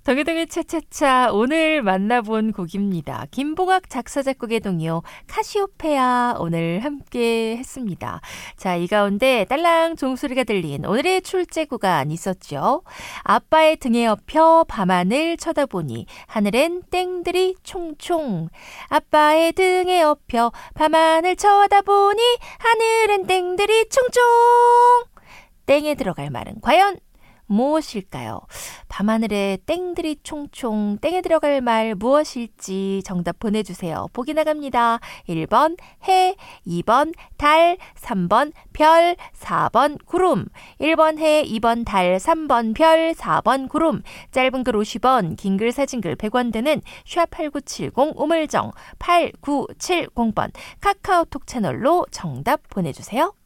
동요동요 차차차 오늘 만나본 곡입니다. 김봉학 작사 작곡의 동요 카시오페아 오늘 함께 했습니다. 자, 이 가운데 딸랑 종소리가 들린 오늘의 출제 구간 있었죠. 아빠의 등에 엎여 밤하늘 쳐다보니 하늘엔 땡들이 총총. 아빠의 등에 엎여 밤하늘 쳐다보니 하늘엔 땡들이 총총. 땡에 들어갈 말은 과연 무엇일까요? 밤하늘에 땡들이 총총, 땡에 들어갈 말 무엇일지 정답 보내주세요. 보기 나갑니다. 1번 해, 2번 달, 3번 별, 4번 구름. 1번 해, 2번 달, 3번 별, 4번 구름. 짧은 글 50원, 긴 글 사진 글 100원 드는 샵8970 우물정 8970번 카카오톡 채널로 정답 보내주세요.